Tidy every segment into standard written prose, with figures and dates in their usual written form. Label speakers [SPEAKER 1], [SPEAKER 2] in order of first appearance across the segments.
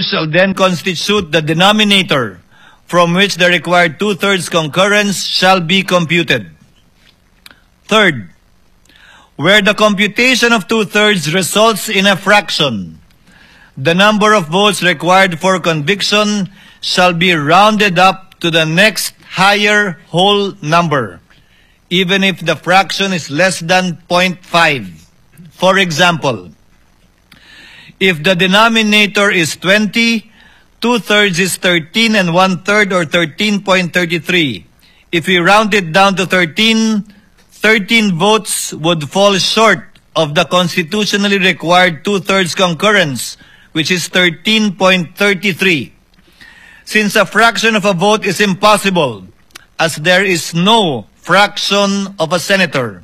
[SPEAKER 1] shall then constitute the denominator from which the required two-thirds concurrence shall be computed. Third, where the computation of two-thirds results in a fraction, the number of votes required for conviction shall be rounded up to the next higher whole number, even if the fraction is less than 0.5. For example, if the denominator is 20, two-thirds is 13 and one-third, or 13.33. If we round it down to 13, 13 votes would fall short of the constitutionally required two-thirds concurrence, which is 13.33. Since a fraction of a vote is impossible, as there is no fraction of a senator,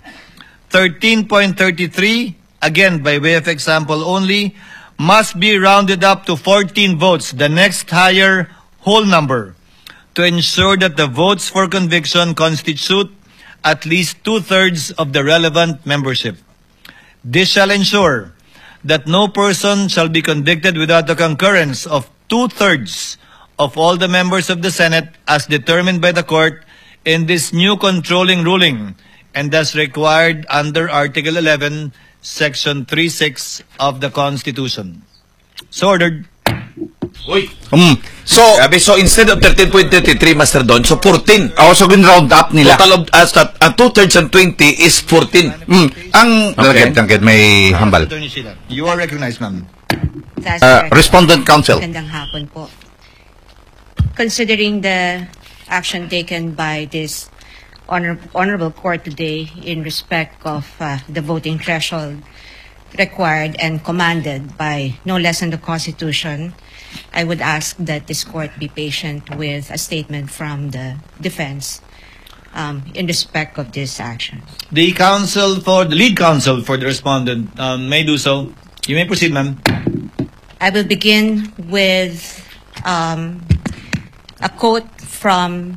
[SPEAKER 1] 13.33, again by way of example only, must be rounded up to 14 votes, the next higher whole number, to ensure that the votes for conviction constitute at least two-thirds of the relevant membership. This shall ensure that no person shall be convicted without the concurrence of two-thirds of all the members of the Senate as determined by the court in this new controlling ruling, and as required under Article 11, Section 36 of the Constitution. So ordered.
[SPEAKER 2] Uy. So instead of 13.33, Master Don, so 14.
[SPEAKER 3] So round up nila.
[SPEAKER 2] Total of two-thirds and 20 is 14.
[SPEAKER 3] Tangkit, may hambal.
[SPEAKER 1] You are recognized, ma'am.
[SPEAKER 3] Respondent Counsel.
[SPEAKER 4] Magandang hapon po. Considering the action taken by this honorable court today in respect of the voting threshold required and commanded by no less than the Constitution, I would ask that this court be patient with a statement from the defense in respect of this action.
[SPEAKER 1] The lead counsel for the respondent may do so. You may proceed, ma'am.
[SPEAKER 4] I will begin with a quote from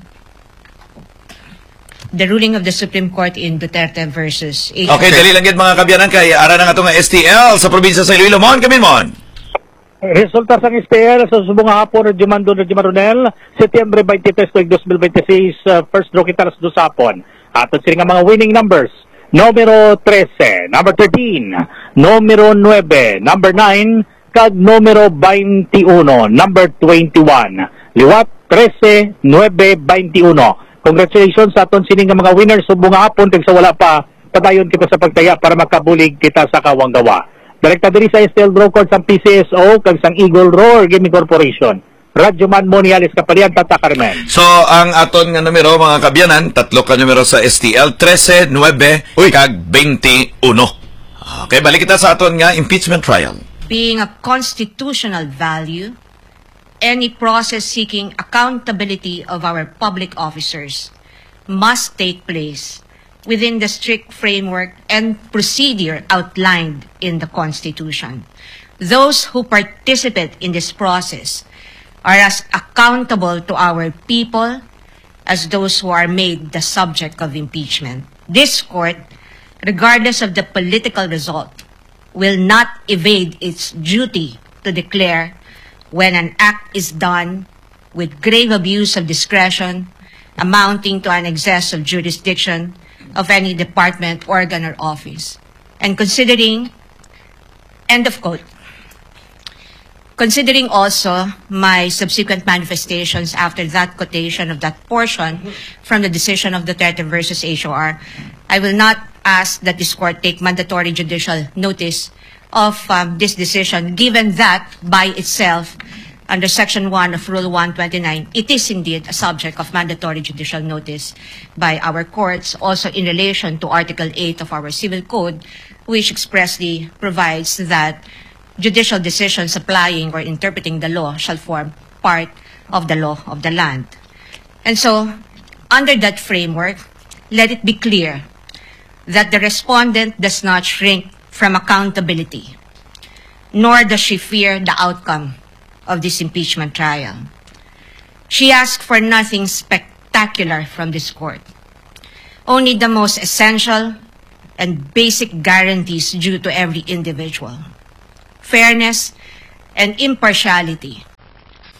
[SPEAKER 4] the ruling of the Supreme Court in Duterte versus H.
[SPEAKER 2] Okay, dali lang yan mga kabyanan kay ara na nga itong STL sa probinsya sa Iloilo. Mon, kami mon.
[SPEAKER 5] Resulta sa STL sa subong hapon ng Jumanronel, Setyembre 23, 2026, first draw kita alas 2 hapon. Aton sila nga mga winning numbers. Numero 13, number 13, numero 9, number 9, kag numero 21, number 21. Liwat 13, 9, 21. Congratulations sa aton sining mga winners subong hapon kag sa wala pa padayon kita sa pagtaya para makabulig kita sa kawanggawa. Direkta diri sa STL Draw Court sang PCSO kag sang Eagle Roar Gaming Corporation. Radyo Man Moniales Kapalian, Tata Carmen.
[SPEAKER 2] So ang aton nga numero mga kabyanan, tatlo ka numero sa STL, 13, 9, kag 21. Okay, balik kita sa aton nga impeachment trial.
[SPEAKER 4] Being a constitutional value, any process seeking accountability of our public officers must take place within the strict framework and procedure outlined in the Constitution. Those who participate in this process are as accountable to our people as those who are made the subject of impeachment. This court, regardless of the political result, will not evade its duty to declare when an act is done with grave abuse of discretion amounting to an excess of jurisdiction of any department, organ, or office. And considering, end of quote, considering also my subsequent manifestations after that quotation of that portion from the decision of Duterte versus HOR, I will not ask that this court take mandatory judicial notice of this decision, given that by itself, under Section 1 of Rule 129, it is indeed a subject of mandatory judicial notice by our courts, also in relation to Article 8 of our Civil Code, which expressly provides that judicial decisions applying or interpreting the law shall form part of the law of the land. And so, under that framework, let it be clear that the respondent does not shrink from accountability, nor does she fear the outcome of this impeachment trial. She asked for nothing spectacular from this court, only the most essential and basic guarantees due to every individual: fairness and impartiality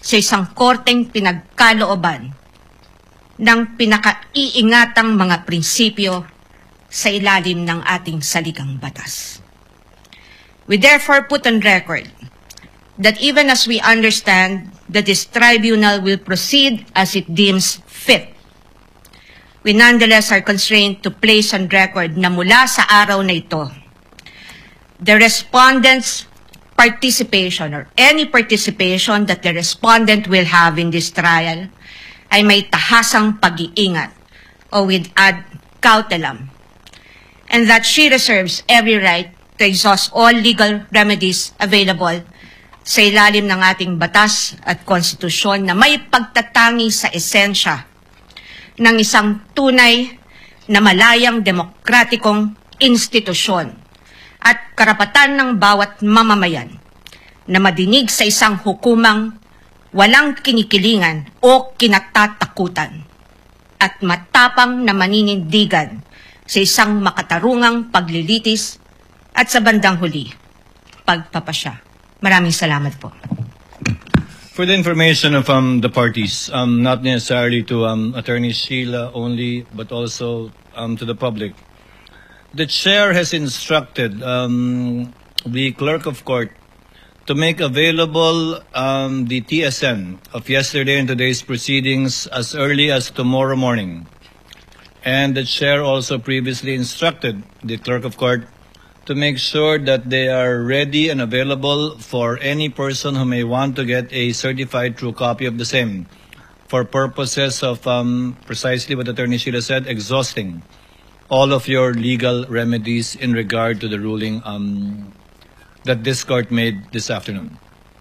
[SPEAKER 4] sa isang korteng pinagkalooban ng pinakaiingatang mga prinsipyo sa ilalim ng ating saligang batas. We therefore put on record that even as we understand that this tribunal will proceed as it deems fit, we nonetheless are constrained to place on record na mula sa araw na ito, the respondent's participation or any participation that the respondent will have in this trial ay may tahasang pag-iingat o with ad cautelam, and that she reserves every right to exhaust all legal remedies available sa ilalim ng ating batas at konstitusyon na may pagtatangi sa esensya ng isang tunay na malayang demokratikong institusyon at karapatan ng bawat mamamayan na madinig sa isang hukumang walang kinikilingan o kinatatakutan at matapang na maninindigan sa isang makatarungang paglilitis at sa bandang huli, pagpapasya. Maraming salamat po.
[SPEAKER 1] For the information of the parties, not necessarily to Attorney Sheila only, but also to the public, the chair has instructed the clerk of court to make available the TSN of yesterday and today's proceedings as early as tomorrow morning. And the chair also previously instructed the clerk of court to make sure that they are ready and available for any person who may want to get a certified true copy of the same for purposes of precisely what Attorney Sheila said, exhausting all of your legal remedies in regard to the ruling that this court made this afternoon.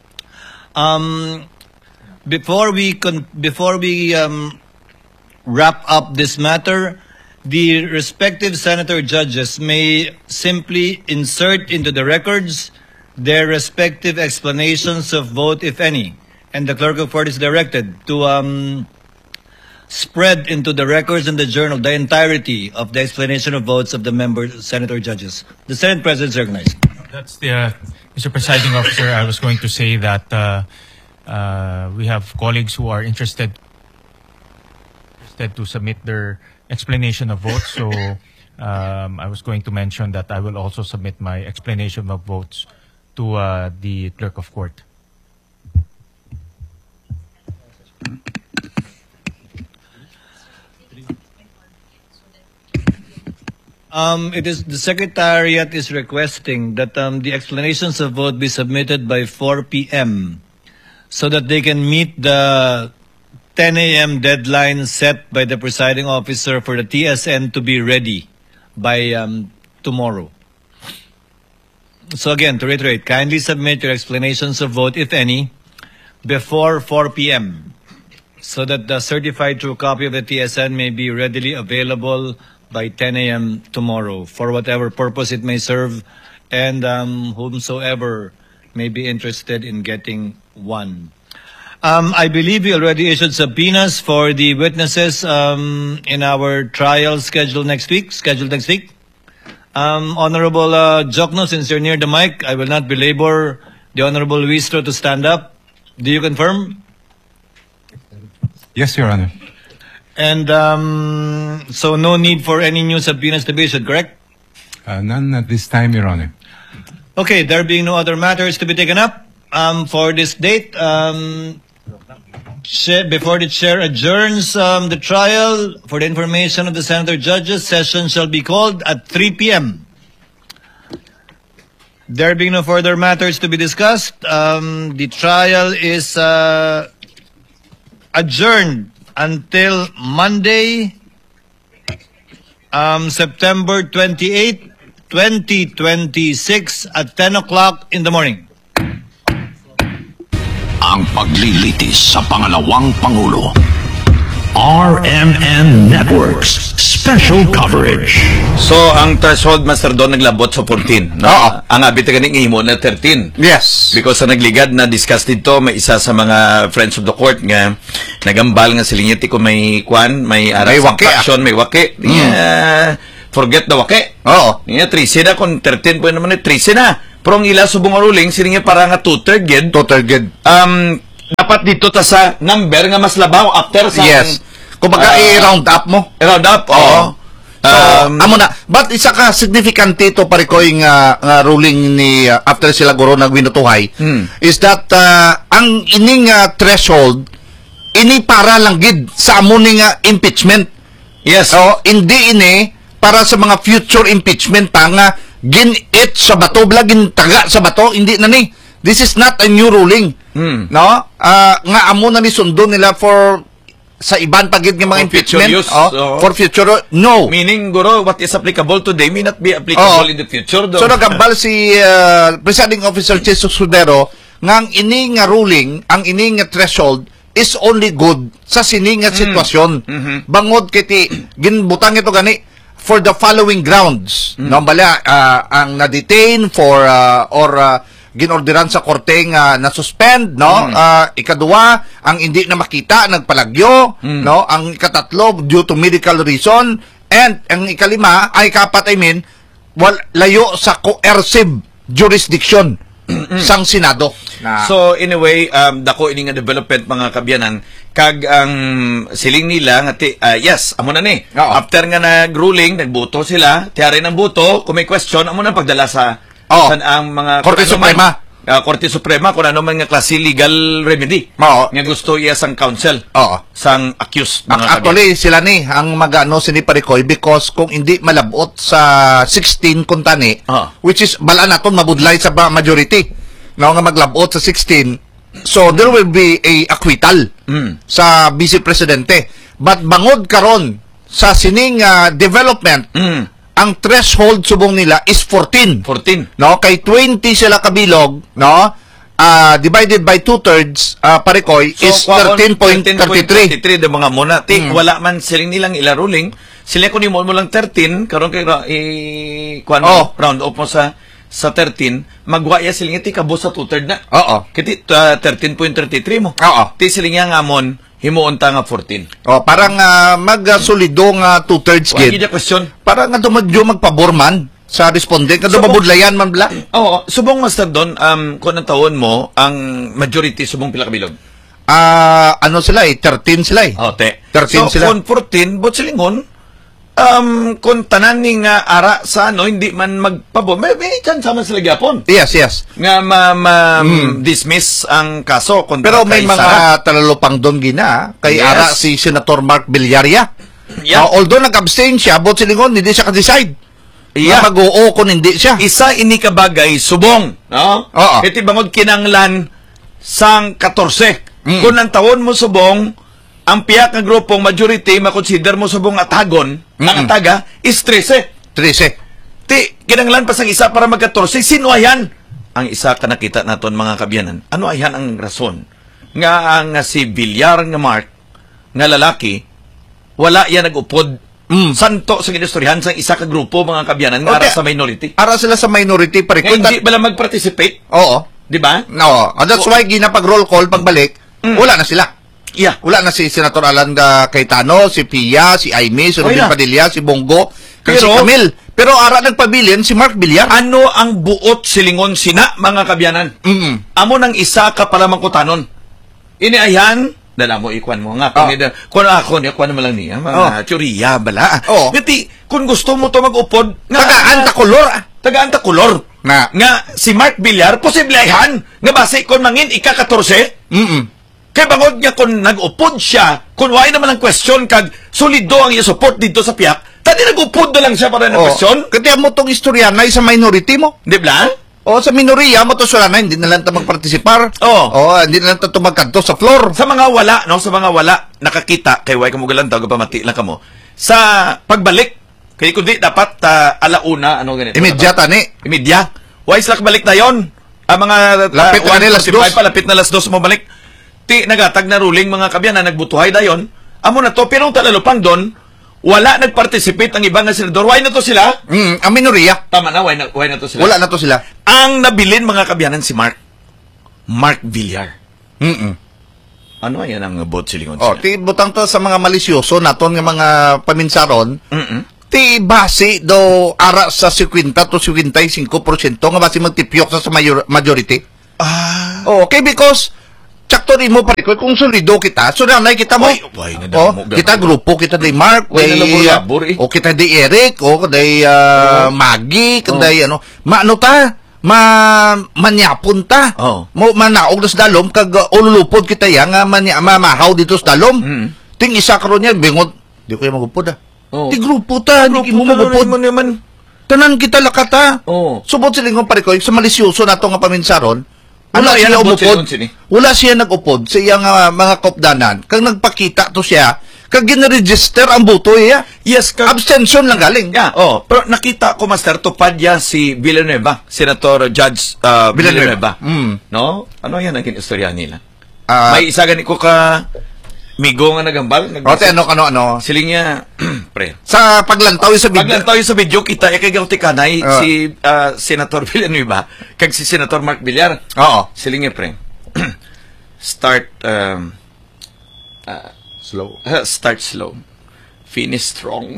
[SPEAKER 1] Before we wrap up this matter, the respective senator judges may simply insert into the records their respective explanations of vote, if any, and the clerk of court is directed to spread into the records in the journal the entirety of the explanation of votes of the member senator judges. The Senate President is recognized.
[SPEAKER 6] That's the Mr. Presiding Officer. I was going to say that we have colleagues who are interested to submit their explanation of votes. So I was going to mention that I will also submit my explanation of votes to the clerk of court.
[SPEAKER 1] It is the Secretariat is requesting that the explanations of vote be submitted by 4 p.m. so that they can meet the 10 a.m. deadline set by the presiding officer for the TSN to be ready by tomorrow. So again, to reiterate, kindly submit your explanations of vote, if any, before 4 p.m. so that the certified true copy of the TSN may be readily available by 10 a.m. tomorrow for whatever purpose it may serve, and whomsoever may be interested in getting one. I believe we already issued subpoenas for the witnesses in our trial scheduled next week. Honorable Jokno, since you're near the mic, I will not belabor the Honorable Luistro to stand up. Do you confirm?
[SPEAKER 3] Yes, Your Honor.
[SPEAKER 1] And so no need for any new subpoenas to be issued, correct?
[SPEAKER 3] None at this time, Your Honor.
[SPEAKER 1] Okay, there being no other matters to be taken up for this date, before the chair adjourns the trial, for the information of the senator judges, session shall be called at 3 p.m. There being no further matters to be discussed, the trial is adjourned until Monday, September 28, 2026 at 10 o'clock in the morning.
[SPEAKER 7] Ang paglilitis sa pangalawang Pangulo. RMN Networks Special Coverage.
[SPEAKER 2] So, ang threshold, Master Don, naglabot sa 14. No?
[SPEAKER 3] Oo.
[SPEAKER 2] Ang abit ka ning imo na 13.
[SPEAKER 3] Yes.
[SPEAKER 2] Because sa nagligad na discuss dito, may isa sa mga friends of the court nga nagambal nga silinyati ko may kwan, may aras
[SPEAKER 3] May wake,
[SPEAKER 2] faction, may wake. Forget the wake.
[SPEAKER 3] Oo.
[SPEAKER 2] Nga 13 na, kung 13 po naman 13 na. Pero ang ila subong ruling, sila nga para nga 2/3 gid.
[SPEAKER 3] Total good.
[SPEAKER 2] dapat dito ta sa number nga mas labaw after sa
[SPEAKER 8] Yes. Kumbaga, i-round up mo.
[SPEAKER 2] round up. Oo.
[SPEAKER 8] So, amo na. But isa ka significant ito parikoy nga ruling ni after sila guro nagwinutuhay is that ang ining threshold ini para lang gid sa amo ning impeachment.
[SPEAKER 2] Yes.
[SPEAKER 8] So, hindi ini para sa mga future impeachment pa nga gin-it sa bato, blagin taga sa bato, hindi na ni. This is not a new ruling. No? Nga amo na ni sundo nila for sa iban pagid ng mga
[SPEAKER 2] For future
[SPEAKER 8] impeachment.
[SPEAKER 2] use, oo.
[SPEAKER 8] For future, no.
[SPEAKER 2] Meaning, guro, what is applicable today may not be applicable in the future.
[SPEAKER 8] So nagambal si Presiding Officer Jesus Sudero nga ang ining ruling, ang ining threshold is only good sa sining sitwasyon. Bangod kiti ginbutang ito gani for the following grounds. No bala ang na-detain for ginorderan sa korte nga na-suspend, no? Ikaduwa, ang hindi na makita, nagpalagyo, no? Ang ikatatlo, due to medical reason, and ang ikalima, kapat, layo sa coercive jurisdiction sang Senado.
[SPEAKER 2] So, anyway, dako ini nga development mga kabyanan, kag ang siling nila, nga yes, amo na ni.
[SPEAKER 8] Oo.
[SPEAKER 2] After nga nag-ruling, nagbuto sila, tiyari ng buto, kung may question, amo na pagdala sa
[SPEAKER 8] Oo.
[SPEAKER 2] ang mga
[SPEAKER 8] Korte Suprema.
[SPEAKER 2] Korte Suprema kung ano man nga klase legal remedy
[SPEAKER 8] Oo.
[SPEAKER 2] nga gusto iya sang counsel
[SPEAKER 8] Oo.
[SPEAKER 2] sang accused mga
[SPEAKER 8] Actually, sila ni, ang magano sini Parikoy because kung hindi malabot sa 16 kung tani, which is bala naton mabudlay sa majority, no, nga maglabot sa 16, so there will be a acquittal sa Vice Presidente. But bangod karon sa sining development, ang threshold subong nila is 14.
[SPEAKER 2] 14.
[SPEAKER 8] No, kay 20 sila kabilog, no? Divided by 2/3, Parikoy, is 13.33.
[SPEAKER 2] 13.33 de mga muna. Wala man siling nilang ila ruling. Sila kung mo lang 13, karon kay round up mo sa 13, magwaya siling iti kabo sa 2/3 na.
[SPEAKER 8] Oo.
[SPEAKER 2] Kiti 13.33 mo.
[SPEAKER 8] Oo.
[SPEAKER 2] Ti siling nga amon himuon ta nga 14.
[SPEAKER 8] Parang mag-solido nga 2/3
[SPEAKER 2] Wala
[SPEAKER 8] gid.
[SPEAKER 2] gid question.
[SPEAKER 8] Parang nga dumadyo magpaborman sa respondent, nga dumabudlayan man bla.
[SPEAKER 2] Oo, subong master doon, kung ang taon mo, ang majority subong pila kabilog.
[SPEAKER 8] Ano sila 13 sila
[SPEAKER 2] Ote.
[SPEAKER 8] 13
[SPEAKER 2] so,
[SPEAKER 8] sila.
[SPEAKER 2] kung 14, but silingon, kung tanan ni nga ara sa ano, hindi man magpabo, may chance man sila gyapon.
[SPEAKER 8] Yes.
[SPEAKER 2] Nga dismiss ang kaso. Kung
[SPEAKER 8] Pero may
[SPEAKER 2] kay
[SPEAKER 8] mga
[SPEAKER 2] Sara.
[SPEAKER 8] talalupang doon gina. Kay
[SPEAKER 2] Yes.
[SPEAKER 8] ara si Senator Mark Villaria.
[SPEAKER 2] Yeah.
[SPEAKER 8] Although nag-abstain siya, but silingon, hindi siya ka-decide.
[SPEAKER 2] Yeah.
[SPEAKER 8] Na mag-oo kung hindi siya.
[SPEAKER 2] Isa ini kabagay subong, no?
[SPEAKER 8] Oo.
[SPEAKER 2] Iti bangod kinanglan sang 14. Kung ang taon mo subong, ang piyak nga grupong majority makonsider mo subong atagon, ang ataga is 13.
[SPEAKER 8] 13.
[SPEAKER 2] Ti kinanglan pa sang isa para mag-14. Sino ayan? Ang isa ka nakita naton mga kabyanan. Ano ayan ang rason? Nga ang si Villar nga Mark nga lalaki wala yan nag-upod. Santo sa ginustoryahan sa isa ka grupo mga kabyanan nga ara sa minority.
[SPEAKER 8] Ara sila sa minority pare.
[SPEAKER 2] Nga hindi bala mag-participate,
[SPEAKER 8] Oo.
[SPEAKER 2] di ba?
[SPEAKER 8] No, that's why ginapag-roll call pagbalik, wala na sila.
[SPEAKER 2] Yeah.
[SPEAKER 8] Wala na si Senator Alan Cayetano, si Pia, si Aimee, si Robin
[SPEAKER 2] na.
[SPEAKER 8] Padilla, si Bongo, kag si
[SPEAKER 2] Pero-
[SPEAKER 8] Camille. Pero ara nagpabilin si Mark Villar.
[SPEAKER 2] Ano ang buot silingon sina mga kabyanan? Amo nang isa ka para mangkutanon. Ini ayan, dala mo ikwan mo nga. Kung ako niya, kwan mo lang niya. Mga tsuriya, bala.
[SPEAKER 8] Oo.
[SPEAKER 2] Ngati, kung gusto mo to mag-upod,
[SPEAKER 8] Tagaan ta kolor.
[SPEAKER 2] tagaan ta kolor. Nga si Mark Villar, posible ayan, nga base kung mangin ika-14, kaya bangod niya kung nag-upod siya, kung wala naman ang question, kag solido ang iya support dito sa piyak, tadi nag-upod na lang siya para ng question.
[SPEAKER 8] Kaya mo tong istorya na sa minority mo.
[SPEAKER 2] Di ba?
[SPEAKER 8] O sa minoriya mo to sila na hindi na lang ta magpartisipar.
[SPEAKER 2] Oo.
[SPEAKER 8] Hindi na lang ta tumagkanto sa floor.
[SPEAKER 2] Sa mga wala, no, sa mga wala, nakakita, kay way kamugalan tawag pamati lang kamo. Sa pagbalik, kay kundi dapat alauna, ano ganito.
[SPEAKER 8] Imedya tani.
[SPEAKER 2] Imedya. Why sila balik na yon? Ang mga
[SPEAKER 8] Lapit na nila,
[SPEAKER 2] 1:45 pa, lapit na 2:00 mo balik. Ti nagatag na ruling mga kabyanan nagbutuhay dayon. Amo na to pero talalupang doon, wala nag-participate ang ibang nga senador. Why na to sila?
[SPEAKER 8] Ang minoriya.
[SPEAKER 2] Tama na, why na to sila?
[SPEAKER 8] Wala na to sila.
[SPEAKER 2] Ang nabilin mga kabyanan si Mark Villar. Ano yan ang bot silingon sila?
[SPEAKER 8] Ti butang to sa mga malisyoso naton nga mga paminsaron. Ti base do ara sa 50 to 55% nga base magtipyok sa majority. Okay, because Tsakto rin mo pare ko, kung solido kita, so nanay kita mo.
[SPEAKER 2] Why na daw mo,
[SPEAKER 8] Kita grupo, kita day Mark,
[SPEAKER 2] Why na labor-labor,
[SPEAKER 8] o kita day Eric, o day Maggie, day ano, maano ta, manyapon ta. Mo manaog na sa dalom, kag ululupod kita yan, mamahaw dito sa dalom. Ting isa karon niya, bingot, di ko yung magupod Ti grupo ta, hindi mo magupod. Tanan kita lakata. Subot siling pare ko, sa malisyoso na to nga paminsaron, wala siya nag-upod sa iyang mga kopdanan. Kag nagpakita to siya, kag gin-register ang boto iya.
[SPEAKER 2] Yes,
[SPEAKER 8] abstention lang galing.
[SPEAKER 2] Pero nakita ko, Master, tupad yan si Villanueva, Senator Judge Villanueva. No? Ano yan ang kinistorya nila? May isa gani ko ka migo nga nagambal.
[SPEAKER 8] Ano?
[SPEAKER 2] Siling niya, pre.
[SPEAKER 8] Sa paglantaw sa video.
[SPEAKER 2] Paglantaw sa video, kita ikagaw ti kanay si Senator Villanueva kag si Senator Mark Villar.
[SPEAKER 8] Oo.
[SPEAKER 2] Siling niya, pre. Start slow. Start slow. Finish strong.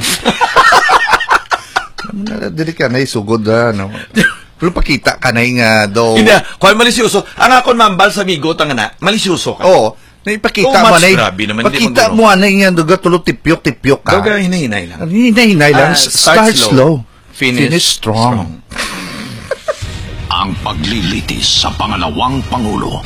[SPEAKER 8] Dili ka na isugod no. Pero pakita ka na nga daw.
[SPEAKER 2] Hindi, kung malisyoso, ang ako mambal sa migo, tanga na, malisyoso ka.
[SPEAKER 8] Oo. Ipakita mo na pakita mo na yung duga tulog tipyok ka.
[SPEAKER 2] Duga hinahinay lang.
[SPEAKER 8] Hinahinay lang. Start slow. Finish strong.
[SPEAKER 7] Ang paglilitis sa pangalawang Pangulo.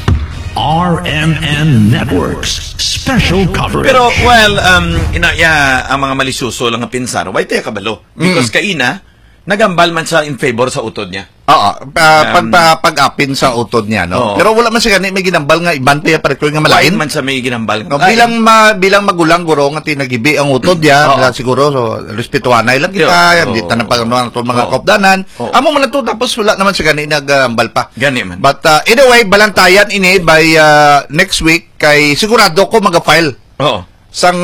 [SPEAKER 7] RMN Networks Special Coverage.
[SPEAKER 2] Pero, well, ang mga malisyoso lang ang pinsar, why tayo kabalo? Because kaina, nagambal man siya in favor sa utod niya.
[SPEAKER 8] Oo, pag-apin sa utod niya, no? Pero wala man siya may ginambal nga ibante pa rin nga malain.
[SPEAKER 2] Man siya may ginambal.
[SPEAKER 8] No, bilang magulang guro nga tinagibi ang utod niya, siguro so respetuhan na ilang kita, hindi ta na pagano to mga kopdanan. Amo man to tapos wala naman siya gani nagambal pa.
[SPEAKER 2] Gani man.
[SPEAKER 8] But anyway, balantayan ini by next week kay sigurado ko maga-file.
[SPEAKER 2] Oo.
[SPEAKER 8] Sang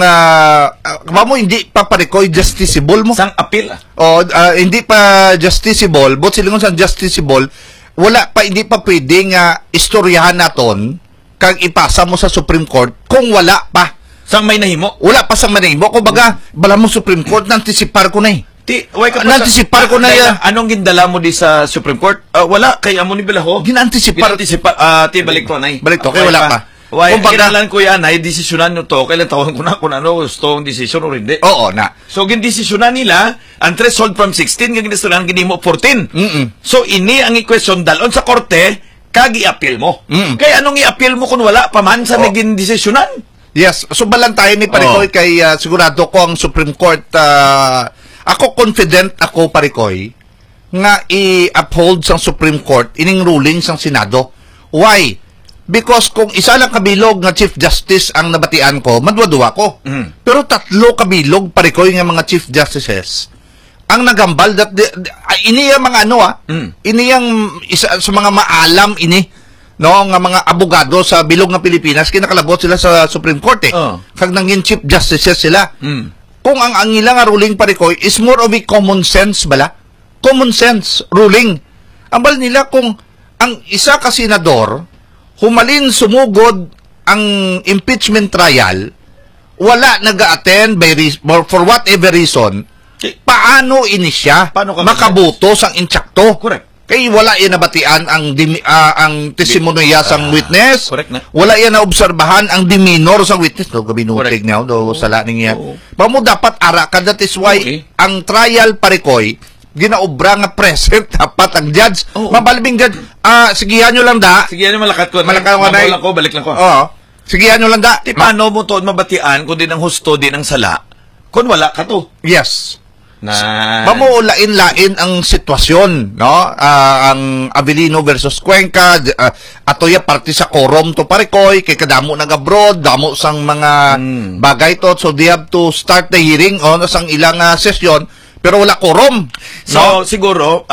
[SPEAKER 8] mo hindi pa parikoy justiciable mo
[SPEAKER 2] sang appeal
[SPEAKER 8] hindi pa justiciable but silingon sang justiciable wala pa hindi pa pwedeng istoryahan naton kag ipasa mo sa Supreme Court kung wala pa
[SPEAKER 2] sang may nahimo
[SPEAKER 8] wala pa sang manahimo kumbaga bala mo Supreme Court nantisipar ko na nantisipar ko na
[SPEAKER 2] anong gindala mo di sa Supreme Court wala kay amo ni Belaho
[SPEAKER 8] ginantisipar
[SPEAKER 2] ti balik to nay
[SPEAKER 8] balik to kay wala pa.
[SPEAKER 2] Kailangan ko yan ay desisyonan nyo to. Kailan tawag ko na kung ano gusto ang desisyon o hindi.
[SPEAKER 8] Oo na.
[SPEAKER 2] So, gindesisyonan nila, ang threshold from 16, gindesisyonan ginimo 14. So, ini ang i-question dalon sa korte, kag i-appeal mo. Kaya anong i-appeal mo kung wala pa man sa naging desisyonan?
[SPEAKER 8] Yes. So, balantayan ni Parikoy kay sigurado ko ang Supreme Court, ako confident ako Parikoy, nga i-uphold sa Supreme Court ining ruling sa Senado. Why? Because kung isa lang kabilog nga Chief Justice ang nabatian ko, madwa-duwa ko. Pero 3 kabilog parikoy nga mga Chief Justices ang nagambal that ini yung mga ini yung isa sa mga maalam ini no nga mga abogado sa bilog nga Pilipinas kinakalabot sila sa Supreme Court kag nangin Chief Justices sila. Kung ang ilang ruling parikoy is more of a common sense bala. Common sense ruling. Ambal nila kung ang isa ka senador humalin sumugod ang impeachment trial, wala nag-attend for whatever reason, paano ini siya makabuto sang intsakto?
[SPEAKER 2] Correct.
[SPEAKER 8] Kay wala yan nabatian ang testimonya sang witness.
[SPEAKER 2] Correct na.
[SPEAKER 8] Wala yan naobserbahan ang demeanor sang witness. Do gabinutig niya do sala niya. Pamo dapat ara ka, that is why ang trial parikoy ginaobra nga present dapat ang judge. Mabalibing judge. Sigihan nyo lang da.
[SPEAKER 2] Sigihan nyo malakat ko.
[SPEAKER 8] Malakat ko.
[SPEAKER 2] Balik lang ko.
[SPEAKER 8] Sigihan nyo lang da.
[SPEAKER 2] Paano mo to mabatian kung din ang husto din ang sala? Kung wala ka to.
[SPEAKER 8] Yes. Mamuulain-lain ang sitwasyon, no? Ang Avelino versus Cuenca, atoya parte sa quorum to parikoy, kay kadamo nag-abroad, damo sang mga bagay to, so they have to start the hearing on sang ilang session, pero wala quorum.
[SPEAKER 2] So, siguro,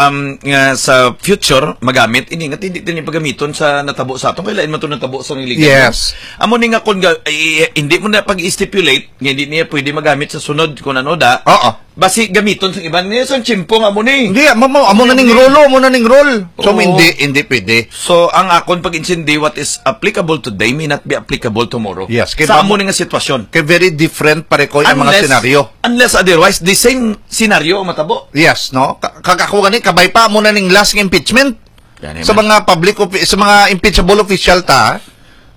[SPEAKER 2] sa future, magamit, ini nga, hindi din pagamiton sa natabo sa atong, kailan mo ito natabo sa niligan.
[SPEAKER 8] Yes.
[SPEAKER 2] Amo ni nga, kung hindi mo na pag-stipulate, hindi niya pwede magamit sa sunod kung ano da, basi gamiton sa iban niya, sa chimpo nga mo ni.
[SPEAKER 8] Hindi, amo na ning role, So, hindi pwede.
[SPEAKER 2] So, ang akon pag-insindi, what is applicable today may not be applicable tomorrow.
[SPEAKER 8] Yes.
[SPEAKER 2] Sa amo ni nga sitwasyon.
[SPEAKER 8] Kaya very different parikoy ang mga senaryo.
[SPEAKER 2] Unless otherwise, the same scenario matabo.
[SPEAKER 8] Yes, no? Kakakuha ni kabay pa mo na ning last impeachment sa mga public sa mga impeachable official ta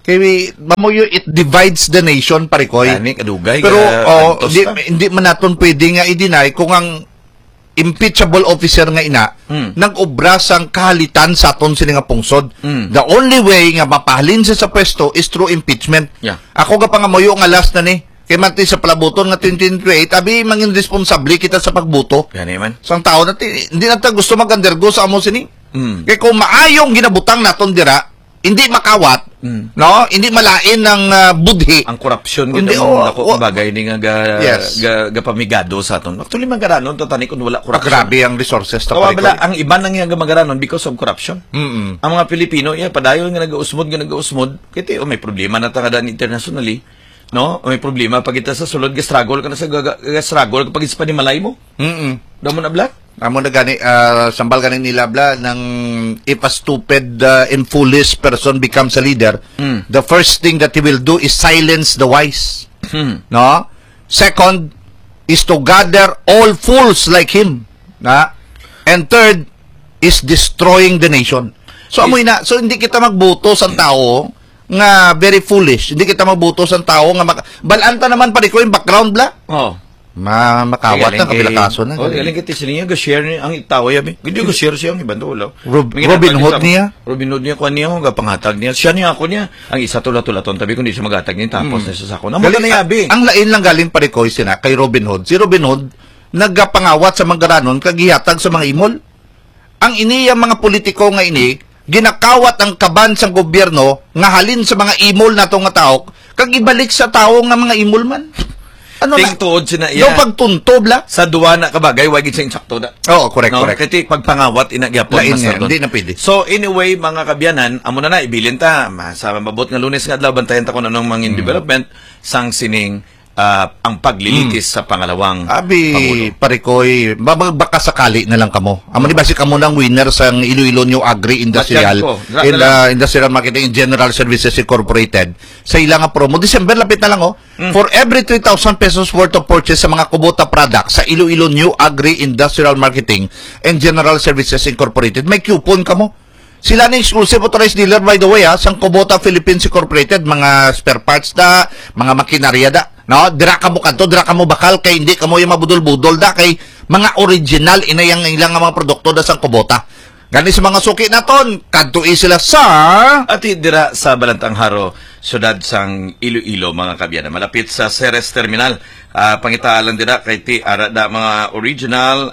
[SPEAKER 8] Kaya mamuyo, it divides the nation, Parikoy.
[SPEAKER 2] Gani, kadugay.
[SPEAKER 8] Pero
[SPEAKER 2] antos
[SPEAKER 8] hindi,
[SPEAKER 2] ta.
[SPEAKER 8] hindi man natin pwede nga i-deny kung ang impeachable officer nga ina nag-obra sang kahalitan sa aton sila nga pungsod. The only way nga mapahalin siya sa pwesto is through impeachment.
[SPEAKER 2] Yeah.
[SPEAKER 8] Ako ka pangamuyo nga last na ni kay manti sa palabuton nga 2028 abi mangin responsable kita sa pagbuto.
[SPEAKER 2] Gani man.
[SPEAKER 8] Sang tao natin hindi natin gusto mag-undergo sa amo sini. Kaya kung maayong ginabutang naton dira, hindi makawat, no? Hindi malain ng budhi.
[SPEAKER 2] Ang korupsyon
[SPEAKER 8] Hindi,
[SPEAKER 2] gid ang ako bagay ni nga
[SPEAKER 8] Yes.
[SPEAKER 2] ga pamigado sa aton. Actually man garanon to tani kun wala korupsyon.
[SPEAKER 8] Grabe ang resources ta
[SPEAKER 2] Kawabala, ang iba nang nga magaranon because of corruption.
[SPEAKER 8] Mm-mm.
[SPEAKER 2] Ang mga Pilipino, padayon nga nag-usmod, kiti may problema na takadaan internationally. No? May problema pag kita sa sulod, struggle ka na sa struggle kapag isa pa ni malay mo. Damo na black?
[SPEAKER 8] Amo na gani, sambal gani nila bla ng if a stupid and foolish person becomes a leader, the first thing that he will do is silence the wise. No? Second is to gather all fools like him. Na? And third is destroying the nation. So amoy na, so hindi kita magboto sa tao nga very foolish. Hindi kita magboto sa tao nga balanta naman pa ko yung background bla.
[SPEAKER 2] Oh.
[SPEAKER 8] Makawat ng kapila kaso na.
[SPEAKER 2] Oh, galing kiti sila nga share ni ang itaw yabi. Hindi ko share siya ang ibang tulo.
[SPEAKER 8] Robin Hood niya.
[SPEAKER 2] Robin Hood niya kuan niya nga pangatag niya. Siya niya ako niya. Ang isa tula-tulaton tabi kundi siya magatag niya tapos na siya sa ako. Namo na yabi.
[SPEAKER 8] Ang lain lang galing Parikoy sina kay Robin Hood. Si Robin Hood nagapangawat sa mga garanon kagihatag sa mga imol. Ang iniya mga politiko nga ini ginakawat ang kaban sa gobyerno nga halin sa mga imol nato nga tao kag ibalik sa tao nga mga imol man. Ano
[SPEAKER 2] Ting tuod sina iya.
[SPEAKER 8] Do pagtuntob la.
[SPEAKER 2] Sa duwa na kabagay wag gid sa insakto da.
[SPEAKER 8] Oo, correct,
[SPEAKER 2] No?
[SPEAKER 8] correct.
[SPEAKER 2] Kati pagpangawat ina gyapon
[SPEAKER 8] Lain
[SPEAKER 2] mas
[SPEAKER 8] nga,
[SPEAKER 2] doon.
[SPEAKER 8] hindi na pwede.
[SPEAKER 2] So anyway mga kabyanan, amo na ibilin ta sa mabot nga Lunes nga adlaw bantayan ta kun anong mangin development sang sining ang paglilitis sa pangalawang
[SPEAKER 8] Abi,
[SPEAKER 2] Pangulo.
[SPEAKER 8] Parikoy, baka sakali na lang kamo. Amo ni basi kamo nang winner sa Iloilo New Agri Industrial
[SPEAKER 2] Batyag ko.
[SPEAKER 8] in Industrial Marketing and General Services Incorporated. Sa ilang nga promo, December lapit na lang For every 3,000 pesos worth of purchase sa mga Kubota products sa Iloilo New Agri Industrial Marketing and General Services Incorporated, may coupon kamo. Sila ni exclusive authorized dealer by the way sa Kubota Philippines Incorporated, mga spare parts da, mga makinarya da. No, dira ka mo kanto, dira ka mo bakal kay hindi ka mo yung mabudol-budol da kay mga original inayang ilang mga produkto da sang Kubota. Gani sa mga suki naton, kadto sila sa
[SPEAKER 2] At dira sa Balantang Haro, syudad sang Iloilo mga kabyanan. Malapit sa Ceres Terminal. Pangitaalan dira kay ti ara da mga original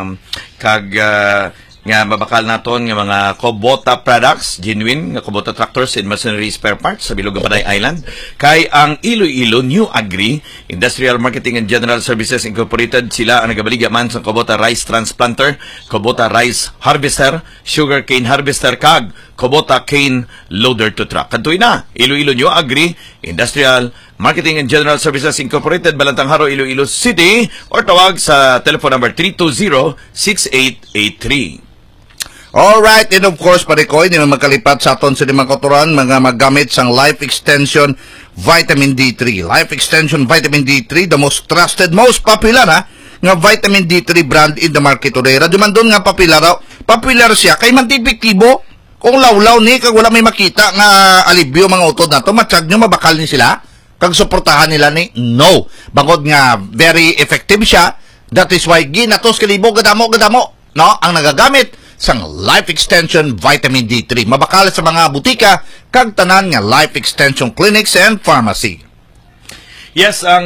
[SPEAKER 2] kag nga mabakal naton nga mga Kubota products, genuine nga Kubota tractors and machinery spare parts sa Bilog Panay Island. Kay ang Iloilo New Agri Industrial Marketing and General Services Incorporated, sila ang nagabaligya man sa Kubota Rice Transplanter, Kubota Rice Harvester, Sugar Cane Harvester kag Kubota Cane Loader to Truck. Kantuy na, Iloilo New Agri Industrial Marketing and General Services Incorporated, Balantang Haro, Iloilo City, or tawag sa telephone number 320-6883.
[SPEAKER 8] Alright, and of course, Parikoy, hindi na magkalipat sa aton sa limang kotoran, mga maggamit sang Life Extension Vitamin D3. Life Extension Vitamin D3, the most trusted, most popular nga Vitamin D3 brand in the market today. Radyo man doon nga popular siya, kay man epektibo. Kung lawlaw ni, kag wala may makita nga alibyo mga utod na to, matsyag nyo, mabakal ni sila, kag suportahan nila ni, no. Bangod nga, very effective siya, that is why, ginatos kalibo, gadamo, no, ang nagagamit, sang Life Extension Vitamin D3. Mabakal sa mga butika kag tanan nga Life Extension Clinics and Pharmacy.
[SPEAKER 2] Yes, ang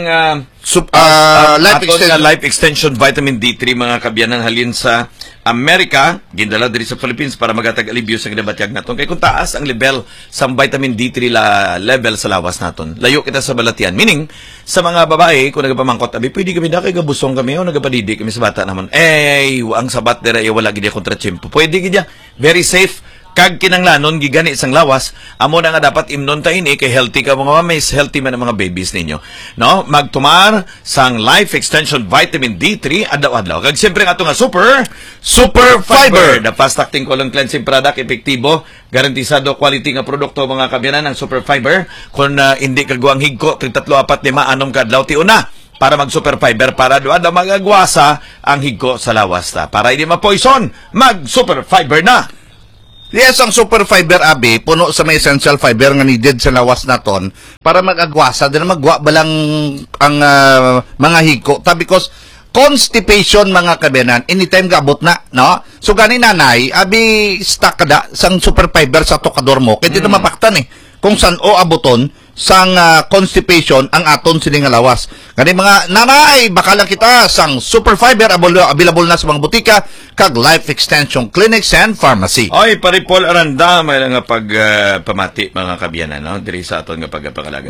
[SPEAKER 2] Life Extension Vitamin D3 mga kabyanan halin sa Amerika, gindala diri sa Philippines para magatag alibyo sa ginabatyag naton. Kay kung taas ang level sa vitamin D3 level sa lawas naton, layo kita sa balatian. Meaning, sa mga babae, kung nagapamangkot, abi, pwede kami na kay gabusong kami o nagapadidi kami sa bata naman. Ang sabat dira, wala gid kontrachimpo. Pwede gid very safe. Kag kinanglanon gigani isang lawas, amo na nga dapat imnon ta ini kay healthy ka mga mamis, healthy man ang mga babies ninyo. No, magtumar sang Life Extension Vitamin D3 adlaw-adlaw. Kag siyempre nga ato nga Super Fiber, the fast acting colon cleansing product, epektibo, garantisado quality nga produkto mga kabyanan ng Super Fiber. Kung hindi kagwang higko 3 4 5 anom ka adlaw ti una para mag Super Fiber para doon magagwasa ang higko sa lawas ta. Para hindi ma-poison, mag Super Fiber na.
[SPEAKER 8] Yes, ang super fiber abi puno sa may essential fiber nga needed sa lawas naton para magagwasa din magwa balang ang mga hiko ta because constipation mga kabenan anytime gaabot na no so gani nanay abi stuck kada sang super fiber sa tokador mo kaya dito mapaktan kung san o abuton sang constipation ang aton sini nga lawas. Kani mga nanay, baka lang kita sang super fiber available na sa mga butika kag life extension clinics and pharmacy.
[SPEAKER 2] Oy, paripol aranda may nga pamati mga kabiyanan no diri sa aton nga pagpakalagan.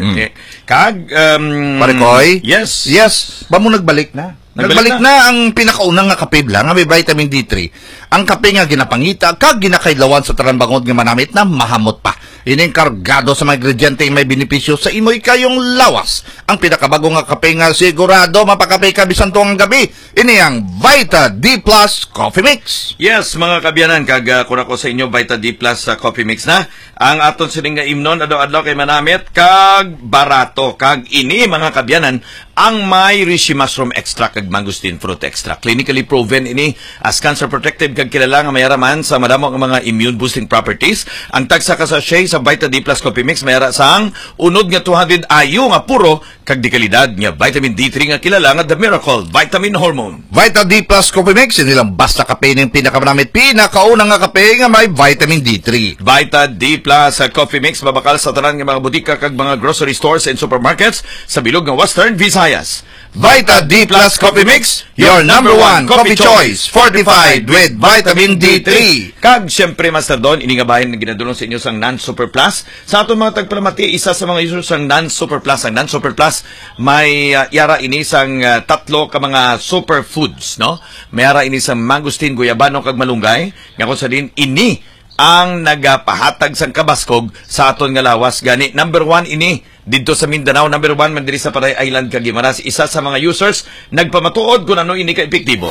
[SPEAKER 2] Kag
[SPEAKER 8] Parikoy?
[SPEAKER 2] Yes.
[SPEAKER 8] Yes, ba mo nagbalik na? Nagbalik na ang pinakaunang nga kape lang nga may vitamin D3. Ang kape nga ginapangita kag ginakailawan sa tarambangod nga manamit na mahamot pa. Ining kargado sa mga ingrediente may benepisyo sa imoy kayong lawas. Ang pinakabago nga kape nga sigurado mapakape ka bisan tuwang gabi. Ini ang Vita D Plus Coffee Mix.
[SPEAKER 2] Yes, mga kabiyanan, kag kuna ko sa inyo Vita D Plus Coffee Mix na. Ang aton sining nga imnon adlaw-adlaw kay manamit kag barato kag ini mga kabiyanan ang may reishi mushroom extract kag mangosteen fruit extract. Clinically proven ini as cancer protective kag kilala nga mayaraman sa madamo nga mga immune boosting properties. Ang tagsa ka sa sa Vita D Plus Coffee Mix mayara sang unod nga 200 IU nga puro kag di kalidad nga vitamin D3 nga kilala nga the miracle vitamin hormone.
[SPEAKER 8] Vita D Plus Coffee Mix inilang basta kape ning pinakamanamit pinakaunang nga kape nga may vitamin D3.
[SPEAKER 2] Vita D Plus Coffee Mix babakal sa tanan nga mga butika kag mga grocery stores and supermarkets sa bilog nga Western Visayas.
[SPEAKER 8] Vita D Plus Coffee Mix, your number one coffee choice, fortified with vitamin D3.
[SPEAKER 2] Kag siyempre Master Don, ini nga bahin na ginadulong sa inyo sang Non-Super Plus. Sa aton mga tagpalamati, isa sa mga users sang Non-Super Plus. Ang Non-Super Plus, may yara ini sang tatlo ka mga superfoods, no? May yara ini sang mangosteen, guyabano, kag malunggay. Nga kung sa din, ini ang nagapahatag sang kabaskog sa aton nga lawas. Gani, number one ini, dito sa Mindanao, number one, man diri sa Paray Island, Caguimaras, isa sa mga users, nagpamatuod kung ano ini ka-epektibo.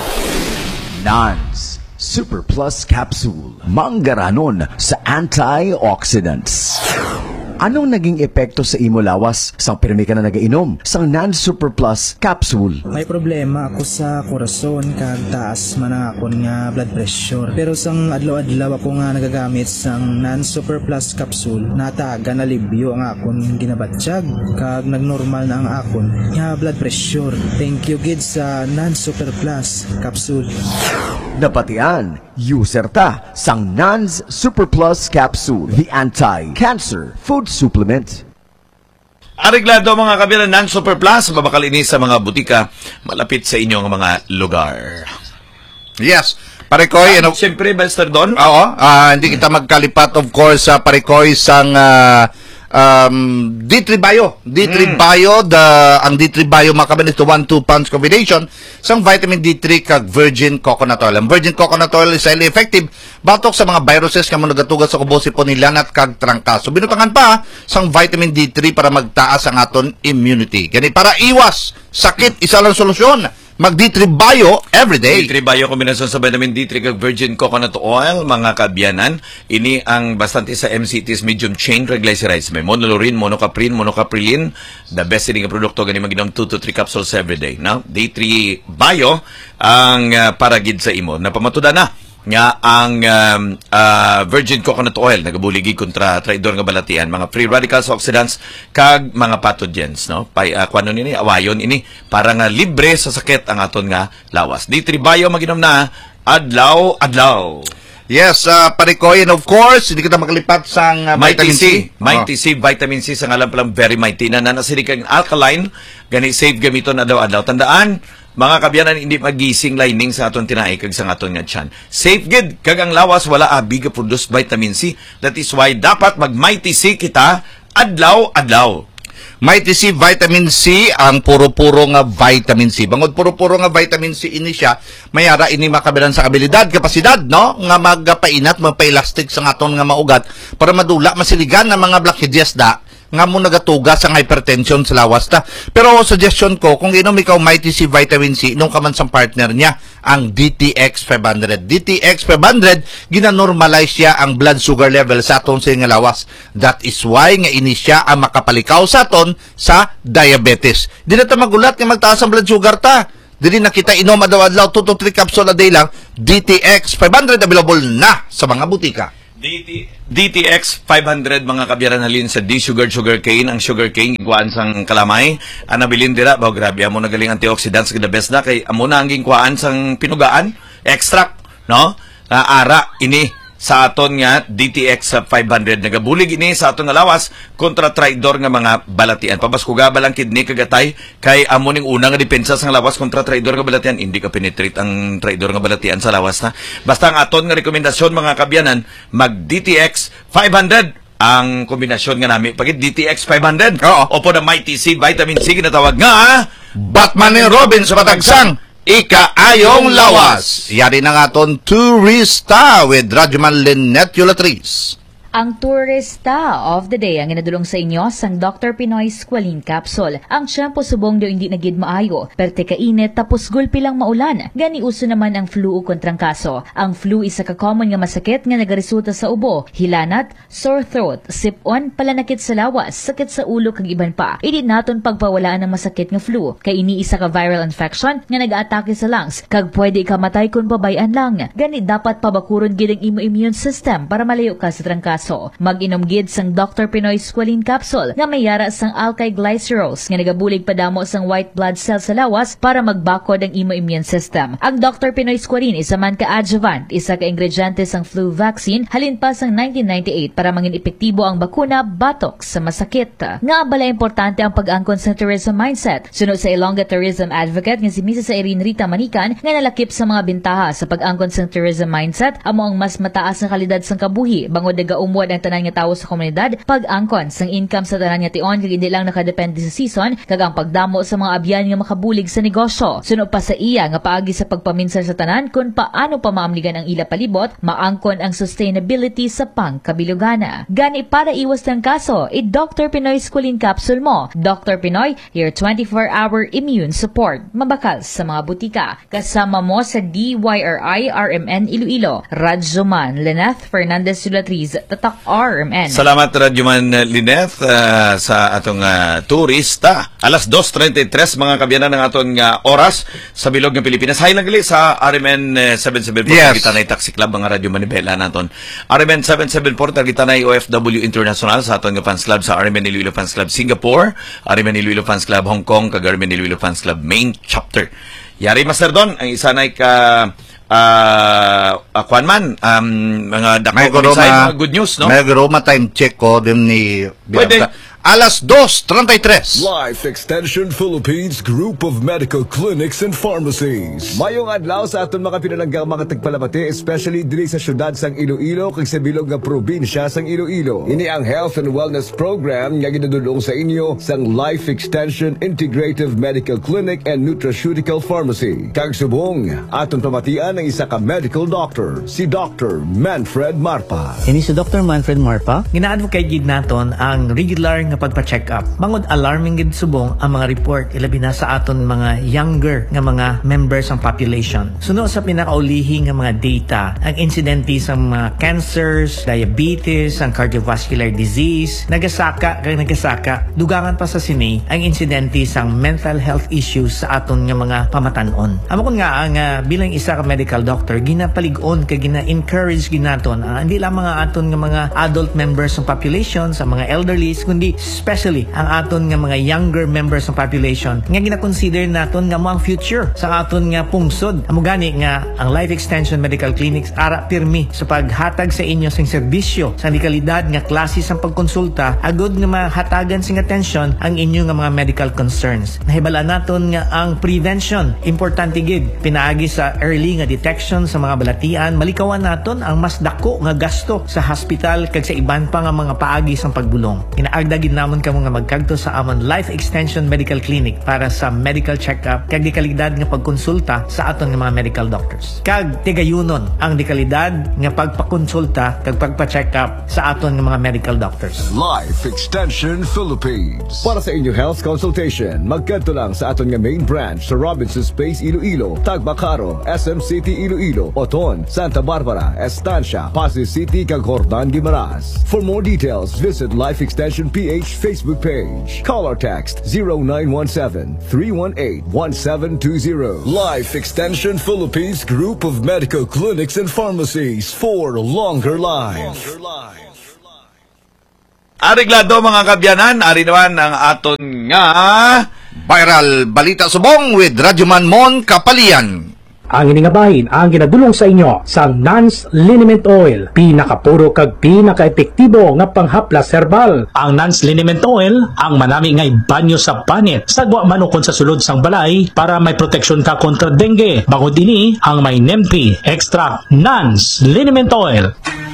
[SPEAKER 9] NANS Super Plus Capsule, manggaranon sa antioxidants. Anong naging epekto sa imo lawas sang pirmi ka na nagainom sang NANS Super Plus Capsule?
[SPEAKER 10] May problema ako sa korason kag taas man ang akon nga blood pressure. Pero sang adlaw-adlaw ako nga nagagamit sang NANS Super Plus Capsule, nataga na libyo ang akon ginabatsyag kag nagnormal na ang akon nga blood pressure. Thank you gid sa NANS Super Plus Capsule.
[SPEAKER 9] Napatian, user ta sang NANS Super Plus Capsule, the anti-cancer food supplement.
[SPEAKER 2] Areglado mga kabilang ng Super Plus, babakal ini sa mga butika malapit sa inyong mga lugar.
[SPEAKER 8] Yes, Parikoy,
[SPEAKER 2] siyempre, Master Don?
[SPEAKER 8] Oo, hindi kita magkalipat of course sa Parikoy sang D3 Bio. D3 Bio, ang D3 Bio makaban ito 1-2 punch combination sang vitamin D3 kag virgin coconut oil. Ang virgin coconut oil is highly effective batok sa mga viruses nga mo nagatugas sa kubo sipon ni lanat kag trangkaso. Binutangan pa sang vitamin D3 para magtaas ang aton immunity. Gani para iwas sakit, isa lang solusyon. Mag D3 Bio everyday.
[SPEAKER 2] D3 Bio kombinasyon sa vitamin D3 kag virgin coconut oil, mga kabyanan. Ini ang bastante sa MCTs medium chain triglycerides. May monolurin, monocaprilin. The best selling produkto gani maginom 2 to 3 capsules every day. Now, D3 Bio ang paragid sa imo. Napamatuda na nga ang virgin coconut oil nagabuligi kontra traidor nga balatian, mga free radicals, oxidants kag mga pathogens, no? Kuano nini awayon ini para nga libre sa sakit ang aton nga lawas. D3 Bio maginom na adlaw.
[SPEAKER 8] Yes, Parikoy, and of course, hindi kita makalipat sang
[SPEAKER 2] vitamin C. Mighty C, vitamin C sa ngalan palang very mighty na nanasilik ang alkaline, gani safe gamiton adlaw-adlaw. Tandaan, mga kabyanan, hindi magising lining sa aton tinaay kag sa aton nga tiyan. Safe gid kag ang lawas wala abi ga produce vitamin C. That is why dapat mag Mighty C kita adlaw-adlaw.
[SPEAKER 8] Mighty C, vitamin C, ang puro-puro nga vitamin C. Bangod puro-puro nga vitamin C ini siya, mayara ini makabilan sa abilidad, kapasidad, no? Nga magpainat, magpa-elastic sa aton nga maugat para madula, masiligan ng mga blockages da nga mo nagatugas ang hypertension sa lawas ta. Pero suggestion ko, kung inom ikaw Mighty C vitamin C, inom ka man sa partner niya, ang DTX 500. DTX 500, ginanormalize siya ang blood sugar level sa aton sa nga lawas. That is why nga ini siya ang makapalikaw sa aton sa diabetes. Di na ta magulat nga magtaas ang blood sugar ta. Dili na kita inom adlaw-adlaw 2 to 3 capsule a day lang. DTX 500 available na sa mga butika.
[SPEAKER 2] DTX 500 mga kabyaran halin sa sugar cane. Ang sugar cane iguan sang kalamay. Anabilin dira ba grabe amo nagaling antioxidants the best na kay amo na ang kuan sang pinugaan extract no. Ara ini sa aton nga DTX 500 nagabulig ini sa aton nga lawas kontra traidor nga mga balatian. Pabaskuga balang kidney kagatay kay amo ning una nga depensa sa lawas kontra traidor nga balatian, hindi ka penetrate ang traidor nga balatian sa lawas na. Basta ang aton nga rekomendasyon mga kabyanan, mag DTX 500 ang kombinasyon nga nami pagit DTX 500. Opo na Mighty C vitamin C ginatawag nga
[SPEAKER 8] Batman ni Robin sa patagsang ikaayong lawas. Yari na nga ton Turista with Radyoman Lynette Yulatriz.
[SPEAKER 11] Ang Turista of the Day ang inadulong sa inyo sang Dr. Pinoy Squalene Capsule. Ang tiyempo subong do hindi nagid maayo, perte kainit tapos gulpi lang maulan. Gani uso naman ang flu o kontrang kaso. Ang flu isa ka common nga masakit nga nagaresulta sa ubo, hilanat, sore throat, sipon, palanakit sa lawas, sakit sa ulo kag iban pa. Idi naton pagpawalaan ng masakit nga flu kay ini isa ka viral infection nga nag-aatake sa lungs kag pwede ka matay kun pabayan lang. Gani dapat pabakuron gid ang imo immune system para malayo ka sa trangkaso. Mag-inom gid sang Dr. Pinoy Squalene Capsule nga may yara sang alkyl glycerol nga nagabulig padamo sang white blood cells sa lawas para magbakod ang imo immune system. Ang Dr. Pinoy Squalene isa man ka adjuvant, isa ka ingrediente sang flu vaccine halin pa sang 1998 para mangin epektibo ang bakuna batok sa masakit. Nga bala importante ang pag-angkon sa tourism mindset. Sunod sa Ilongga tourism advocate nga si Mrs. Irene Rita Manikan nga nalakip sa mga bintaha sa pag-angkon sa tourism mindset amo ang mas mataas na kalidad sang kabuhi bangod daga umuad ang tanan nga tawo sa komunidad, pag-angkon sang income sa tanan nga tion kag hindi lang nakadepende sa season kag ang pagdamo sa mga abyan nga makabulig sa negosyo. Sunod pa sa iya nga paagi sa pagpaminsar sa tanan kung paano pa maamligan ang ila palibot, maangkon ang sustainability sa pangkabilugana. Gani para iwas ng kaso, Dr. Pinoy Squalene Capsule mo. Dr. Pinoy, your 24-hour immune support. Mabakal sa mga butika. Kasama mo sa DYRI RMN Iloilo, Radyoman Lynette Fernandez Yulatriz, Tatak RMN.
[SPEAKER 2] Salamat Radyoman Lynette sa atong turista. Alas 2:33 mga kabyanan ng aton oras sa bilog ng Pilipinas. Hay lang gali sa RMN 774 kita na Taxi Club mga Radyo Manibela naton. RMN 774 kita na OFW International sa aton nga fans club sa RMN Iloilo Fans Club Singapore, RMN Iloilo Fans Club Hong Kong, kag RMN Iloilo Fans Club main chapter. Yari Master Don ang isa na kuan man mga dako sa good news no.
[SPEAKER 8] May guroma time check ko din ni alas 2:33.
[SPEAKER 12] Life Extension Philippines Group of Medical Clinics and Pharmacies. Mayong adlaw sa aton mga pinalanggang mga tagpalabati, especially diri sa syudad sang Iloilo kag sa bilog nga probinsya sang Iloilo. Ini ang Health and Wellness Program nga ginadulong sa inyo sang Life Extension Integrative Medical Clinic and Nutraceutical Pharmacy. Kag subong aton pamatian ang isa ka medical doctor, si Dr. Manfred Marpa.
[SPEAKER 13] Ini si Dr. Manfred Marpa. Gina-advocate gid naton ang regular nga pagpa-check up. Mangod alarming gid subong ang mga report ilabi na sa aton mga younger nga mga members ng population. Suno sa pinakaulihi nga mga data, ang incidente sa mga cancers, diabetes, ang cardiovascular disease, nagasaka, dugangan pa sa sini ang incidente sa mental health issues sa aton nga mga pamatanon. Amo kun nga ang bilang isa ka medical doctor, ginapalig-on kag gina-encourage ginaton hindi lang mga aton nga mga adult members ng population sa mga elderlies kundi especially ang aton nga mga younger members ng population nga gina-consider naton nga mo ang future sa aton nga pungsod. Amo gani nga ang Life Extension Medical Clinics ara pirmi sa paghatag sa inyo sing serbisyo sa dekalidad nga klase sang pagkonsulta agud nga mahatagan sing atensyon ang inyo nga mga medical concerns. Nahibala naton nga ang prevention importante gid pinaagi sa early nga detection sa mga balatian, malikawan naton ang mas dako nga gasto sa hospital kag sa iban pa nga mga paagi sang pagbulong. Inaagda gid namon kamo nga magkadto sa amon Life Extension Medical Clinic para sa medical check-up kag dekalidad nga pagkonsulta sa aton nga mga medical doctors. Kag tigayunon ang dekalidad nga pagpakonsulta kag pagpa-check-up sa aton nga mga medical doctors.
[SPEAKER 12] Life Extension Philippines. Para sa inyo health consultation, magkadto lang sa aton nga main branch sa Robinsons Place Iloilo, Tagbacaro, SM City Iloilo, Oton, Santa Barbara, Estancia, Pasig City kag Hordan Guimaras. For more details, visit lifeextensionph.com DZRH Facebook page. Call or text 0917-318-1720. Life Extension Philippines Group of Medical Clinics and Pharmacies for longer life.
[SPEAKER 2] Ariglado mga kabyanan, ari naman ang aton nga
[SPEAKER 8] Viral Balita Subong with Radyoman Mon Kapalian.
[SPEAKER 5] Ang iningabahin ang ginadulong sa inyo sa Nance Liniment Oil. Pinakapuro kag pinaka-epektibo nga panghaplas herbal. Ang Nance Liniment Oil ang manami ngay banyo sa panit. Sagwa manukon sa sulod sang balay para may proteksyon ka kontra dengue. Bangod ini ang may NEMP Extra Nance Liniment Oil.